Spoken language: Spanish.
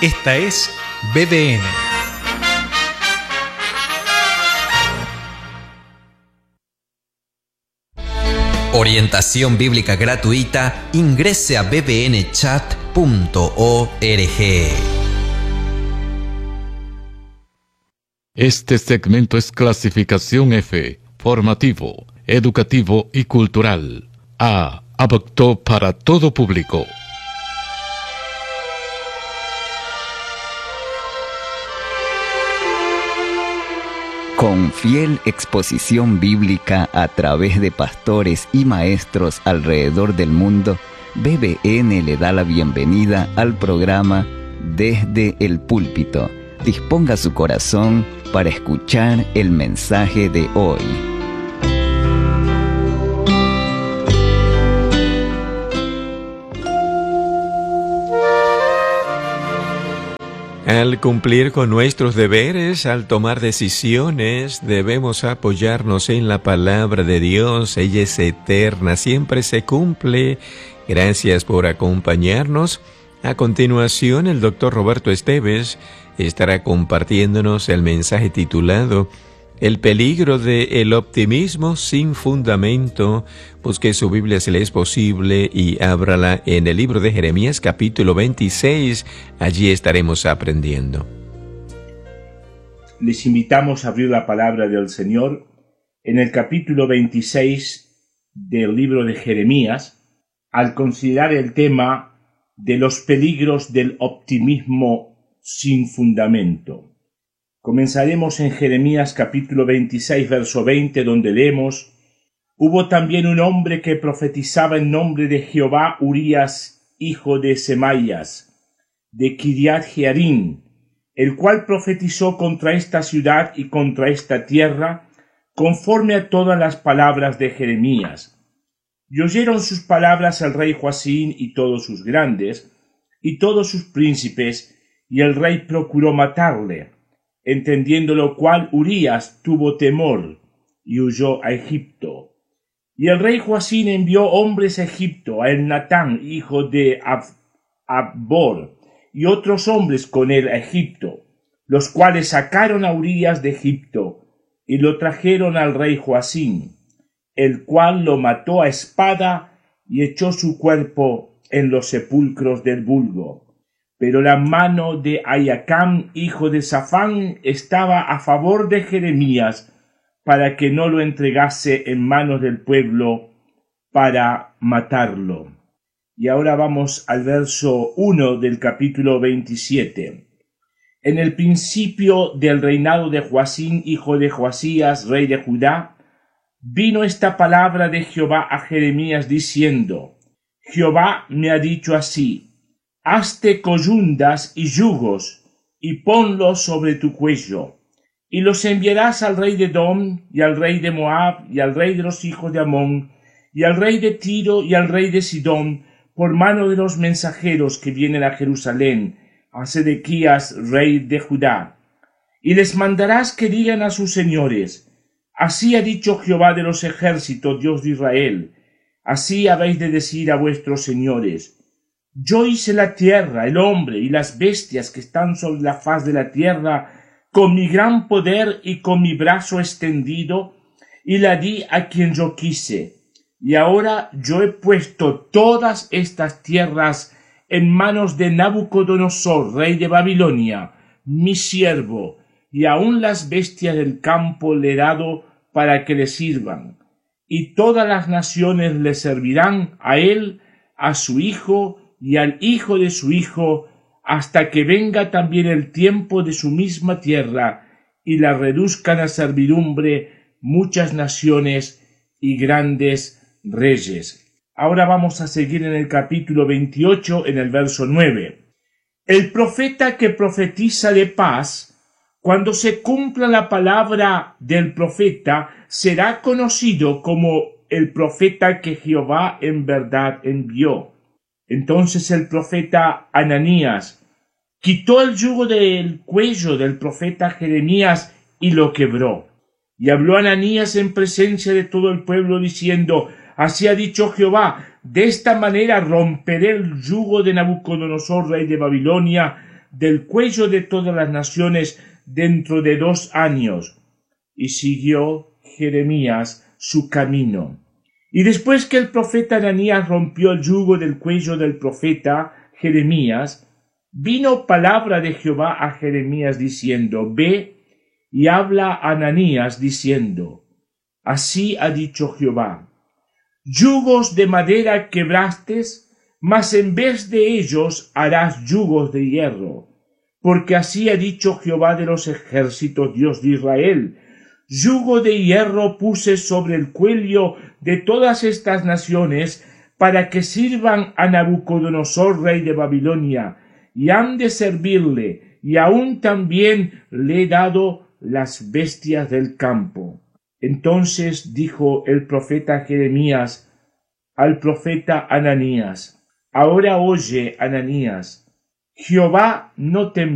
Esta es BBN. Orientación bíblica gratuita. Ingrese a bbnchat.org. Este segmento es clasificación F, formativo, educativo y cultural. A, apto para todo público. Con fiel exposición bíblica a través de pastores y maestros alrededor del mundo, BBN le da la bienvenida al programa Desde el Púlpito. Disponga su corazón para escuchar el mensaje de hoy. Al cumplir con nuestros deberes, al tomar decisiones, debemos apoyarnos en la palabra de Dios. Ella es eterna, siempre se cumple. Gracias por acompañarnos. A continuación, el doctor Roberto Esteves estará compartiéndonos el mensaje titulado El peligro del optimismo sin fundamento. Busque su Biblia si le es posible y ábrala en el libro de Jeremías capítulo 26. Allí estaremos aprendiendo. Les invitamos a abrir la palabra del Señor en el capítulo 26 del libro de Jeremías, al considerar el tema de los peligros del optimismo sin fundamento. Comenzaremos en Jeremías capítulo 26, verso 20, donde leemos: Hubo también un hombre que profetizaba en nombre de Jehová, Urías, hijo de Semaías, de Kiriat Jearim, el cual profetizó contra esta ciudad y contra esta tierra, conforme a todas las palabras de Jeremías. Y oyeron sus palabras el rey Joacín y todos sus grandes, y todos sus príncipes, y el rey procuró matarle. Entendiendo lo cual, Urías tuvo temor y huyó a Egipto. Y el rey Joacín envió hombres a Egipto, a Elnatán, hijo de Abor, y otros hombres con él a Egipto, los cuales sacaron a Urías de Egipto, y lo trajeron al rey Joacín, el cual lo mató a espada y echó su cuerpo en los sepulcros del vulgo. Pero la mano de Ayacam, hijo de Safán, estaba a favor de Jeremías, para que no lo entregase en manos del pueblo para matarlo. Y ahora vamos al verso 1 del capítulo 27. En el principio del reinado de Joacín, hijo de Joasías, rey de Judá, vino esta palabra de Jehová a Jeremías diciendo: Jehová me ha dicho así: Hazte coyundas y yugos, y ponlos sobre tu cuello, y los enviarás al rey de Edom, y al rey de Moab, y al rey de los hijos de Amón, y al rey de Tiro, y al rey de Sidón, por mano de los mensajeros que vienen a Jerusalén, a Sedequías, rey de Judá. Y les mandarás que digan a sus señores: Así ha dicho Jehová de los ejércitos, Dios de Israel, así habéis de decir a vuestros señores: Yo hice la tierra, el hombre y las bestias que están sobre la faz de la tierra con mi gran poder y con mi brazo extendido, y la di a quien yo quise. Y ahora yo he puesto todas estas tierras en manos de Nabucodonosor, rey de Babilonia, mi siervo, y aun las bestias del campo le he dado para que le sirvan. Y todas las naciones le servirán a él, a su hijo y al hijo de su hijo, hasta que venga también el tiempo de su misma tierra, y la reduzcan a servidumbre muchas naciones y grandes reyes. Ahora vamos a seguir en el capítulo 28, en el verso 9. El profeta que profetiza de paz, cuando se cumpla la palabra del profeta, será conocido como el profeta que Jehová en verdad envió. Entonces el profeta Ananías quitó el yugo del cuello del profeta Jeremías y lo quebró. Y habló Ananías en presencia de todo el pueblo diciendo: Así ha dicho Jehová, de esta manera romperé el yugo de Nabucodonosor, rey de Babilonia, del cuello de todas las naciones dentro de 2 años. Y siguió Jeremías su camino. Y después que el profeta Ananías rompió el yugo del cuello del profeta Jeremías, vino palabra de Jehová a Jeremías diciendo: Ve y habla a Ananías diciendo: Así ha dicho Jehová, yugos de madera quebraste, mas en vez de ellos harás yugos de hierro, porque así ha dicho Jehová de los ejércitos, Dios de Israel: yugo de hierro puse sobre el cuello de todas estas naciones, para que sirvan a Nabucodonosor, rey de Babilonia, y han de servirle, y aún también le he dado las bestias del campo. Entonces dijo el profeta Jeremías al profeta Ananías: Ahora oye, Ananías, Jehová no te